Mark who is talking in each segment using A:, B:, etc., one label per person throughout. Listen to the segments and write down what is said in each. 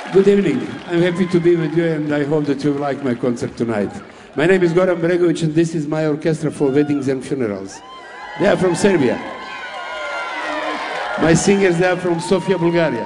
A: Good evening. I'm happy to be with you, and I hope that you like my concert tonight. My name is Goran Bregovic, and this is my orchestra for weddings and funerals. They are from Serbia. My singers, they are from Sofia, Bulgaria.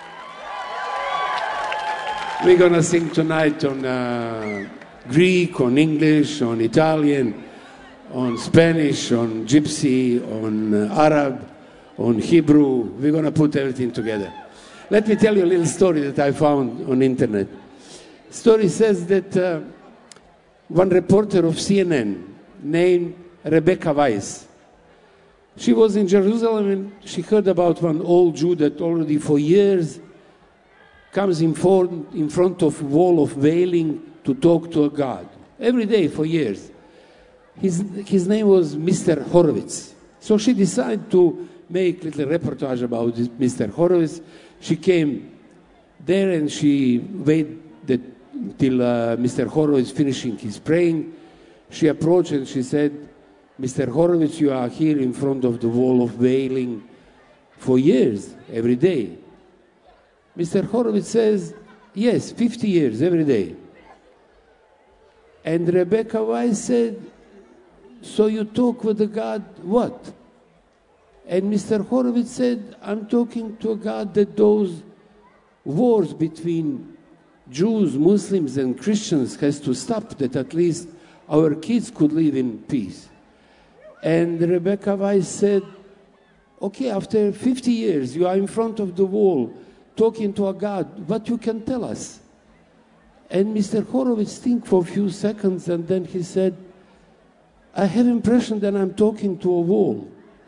A: We're gonna sing tonight on Greek, on English, on Italian, on Spanish, on Gypsy, on Arab, on Hebrew. We're gonna put everything together. Let me tell you a little story that I found on internet. Story says that one reporter of CNN named Rebecca Weiss, she was in Jerusalem and she heard about one old Jew that already for years comes in front of a wall of wailing to talk to a God. Every day for years. His name was Mr. Horowitz. So she decided to make a little reportage about this Mr. Horowitz. She came there and she waited till Mr. Horowitz finishing his praying. She approached and she said, Mr. Horowitz, you are here in front of the wall of wailing for years, every day. Mr. Horowitz says, yes, 50 years, every day. And Rebecca Weiss said, so you talk with the God, what? And Mr. Horowitz said, I'm talking to a God that those wars between Jews, Muslims, and Christians has to stop, that at least our kids could live in peace. And Rebecca Weiss said, okay, after 50 years, you are in front of the wall, talking to a God, what you can tell us? And Mr. Horowitz think for a few seconds, and then he said, I have impression that I'm talking to a wall.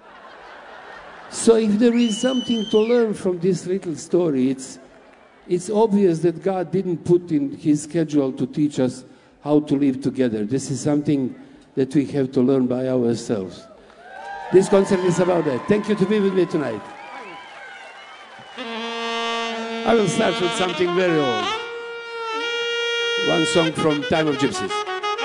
A: So if there is something to learn from this little story, it's obvious that God didn't put in his schedule to teach us how to live together. This is something that we have to learn by ourselves. This concert is about that. Thank you to be with me tonight. I will start with something very old. One song from Time of Gypsies.